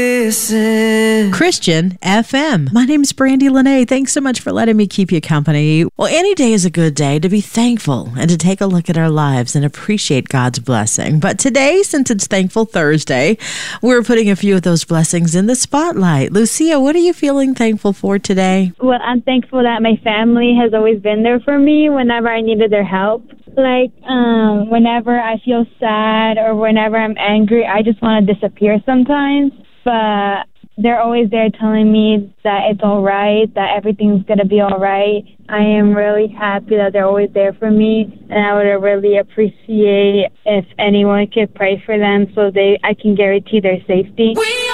Christian FM. My name's Brandy Lene. Thanks so much for letting me keep you company. Well, any day is a good day to be thankful and to take a look at our lives and appreciate God's blessing. But today, since it's Thankful Thursday, we're putting a few of those blessings in the spotlight. Lucia, what are you feeling thankful for today? Well, I'm thankful that my family has always been there for me whenever I needed their help. Like, whenever I feel sad or whenever I'm angry, I just want to disappear sometimes. But they're always there telling me that it's all right, that everything's going to be all right. I am really happy that they're always there for me, and I would really appreciate if anyone could pray for them so I can guarantee their safety.